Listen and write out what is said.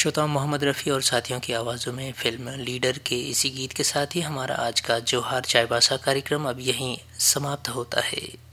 श्रोता मोहम्मद रफ़ी और साथियों की आवाज़ों में फिल्म लीडर के इसी गीत के साथ ही हमारा आज का जोहार चायबासा कार्यक्रम अब यहीं समाप्त होता है।